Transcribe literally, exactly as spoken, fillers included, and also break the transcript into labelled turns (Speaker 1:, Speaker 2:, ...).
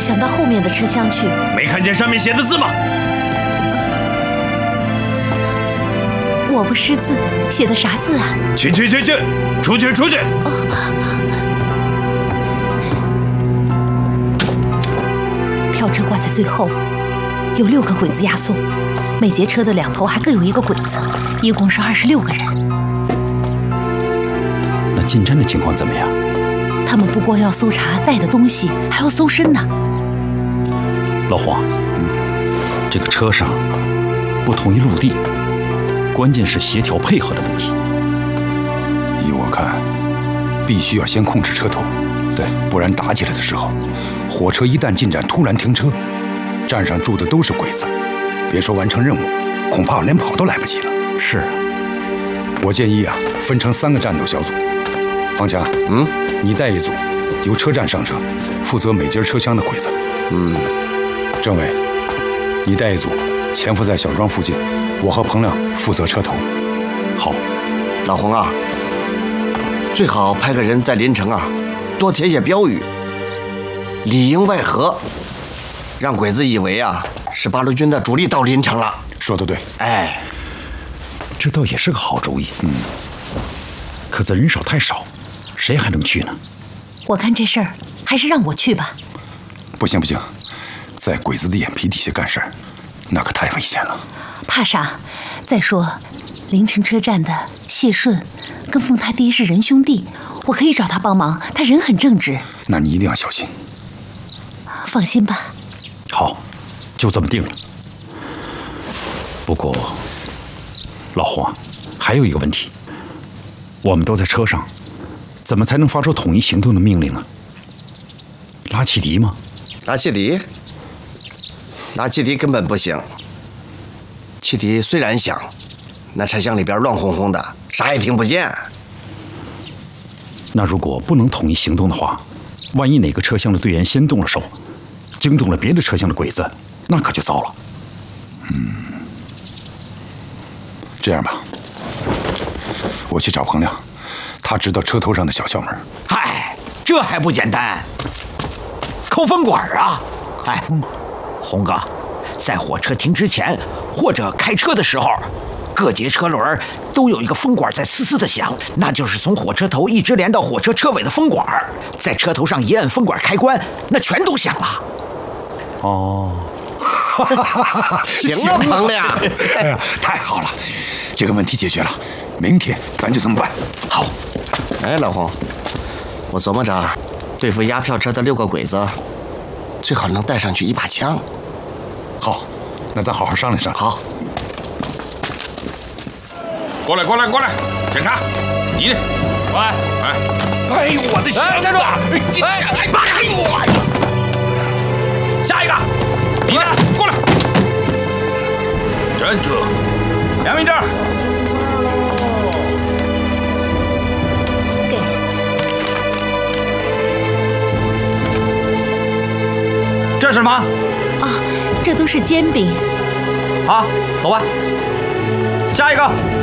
Speaker 1: 想到后面的车厢去。
Speaker 2: 没看见上面写的字吗？
Speaker 1: 我不识字，写的啥字啊？
Speaker 2: 去去去去，出去出去！
Speaker 1: 哦，票车挂在最后，有六个鬼子押送，每节车的两头还各有一个鬼子，一共是二十六个人。
Speaker 3: 那进站的情况怎么样？
Speaker 1: 他们不光要搜查带的东西，还要搜身呢。
Speaker 3: 老黄，这个车上不同于陆地，关键是协调配合的问题。
Speaker 4: 依我看，必须要先控制车头，对，不然打起来的时候，火车一旦进站突然停车，站上住的都是鬼子，别说完成任务，恐怕连跑都来不及了。
Speaker 3: 是啊，
Speaker 4: 我建议啊，分成三个战斗小组。方强，
Speaker 5: 嗯，
Speaker 4: 你带一组，由车站上车，负责每节车厢的鬼子。
Speaker 5: 嗯，
Speaker 4: 政委，你带一组，潜伏在小庄附近，我和彭亮负责车头。
Speaker 3: 好，
Speaker 5: 老洪啊，最好派个人在临城啊，多贴些标语，里应外合，让鬼子以为啊是八路军的主力到临城了。
Speaker 4: 说得对，
Speaker 5: 哎，
Speaker 3: 这倒也是个好主意。
Speaker 4: 嗯，
Speaker 3: 可这人少太少，谁还能去呢？
Speaker 1: 我看这事儿还是让我去吧。
Speaker 4: 不行不行，在鬼子的眼皮底下干事儿，那可太危险了。
Speaker 1: 怕啥？再说，临城车站的谢顺跟凤他爹是仁兄弟，我可以找他帮忙，他人很正直。
Speaker 4: 那你一定要小心。
Speaker 1: 放心吧。
Speaker 3: 好，就这么定了。不过，老黄，还有一个问题，我们都在车上，怎么才能发出统一行动的命令呢？拉汽笛吗？
Speaker 5: 拉汽笛？拉汽笛根本不行。汽笛虽然响，那车厢里边乱哄哄的，啥也听不见。
Speaker 3: 那如果不能统一行动的话，万一哪个车厢的队员先动了手，惊动了别的车厢的鬼子，那可就糟了。
Speaker 4: 嗯，这样吧，我去找彭亮，他知道车头上的小窍门。
Speaker 6: 嗨，这还不简单？抠风管啊！哎，红哥，在火车停之前或者开车的时候，各节车轮都有一个风管在嘶嘶的响，那就是从火车头一直连到火车车尾的风管。在车头上一按风管开关，那全都响了。
Speaker 4: 哦，
Speaker 5: 行了，彭亮，
Speaker 4: 哎呀，太好了，这个问题解决了，明天咱就这么办。
Speaker 5: 好。哎，老洪，我琢磨着，对付押票车的六个鬼子，最好能带上去一把枪。
Speaker 4: 好，那咱好好商量商量。
Speaker 5: 好。
Speaker 2: 过来，过来，过来，检查，你呢？过来，哎，哎呦，我的箱子！哎，哎，哎，哎呦我！下一个，你呢？过来，站住，两米这儿。
Speaker 1: 给。
Speaker 6: 这是什么？
Speaker 1: 啊，这都是煎饼。
Speaker 6: 好，走吧。下一个。